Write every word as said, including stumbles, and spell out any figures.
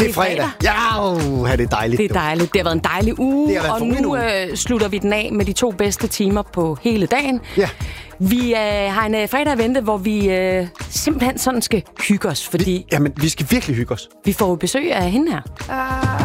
Det er fredag. Ja, uh, det er dejligt. Det er dejligt. Det har været en dejlig uge, og nu øh, slutter vi den af med de to bedste timer på hele dagen. Ja. Vi øh, har en øh, fredag at vente, hvor vi øh, simpelthen sådan skal hygge os, fordi... Vi, jamen, vi skal virkelig hygge os. Vi får besøg af hende her.